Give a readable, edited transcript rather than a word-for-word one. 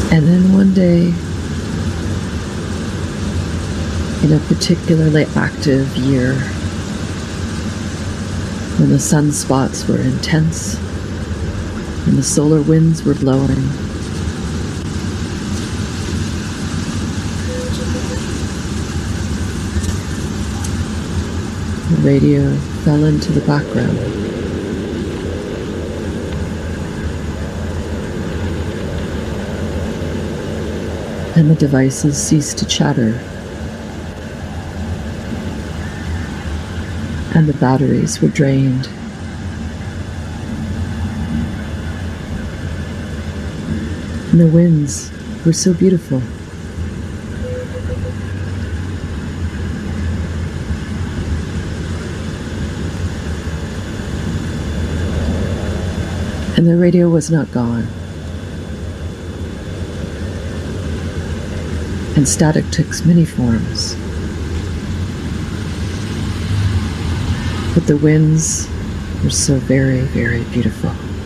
And then one day, in a particularly active year, when the sunspots were intense and the solar winds were blowing, the radio fell into the background. And the devices ceased to chatter. And the batteries were drained. And the winds were so beautiful. And the radio was not gone. And static takes many forms. But the winds were so very, very beautiful.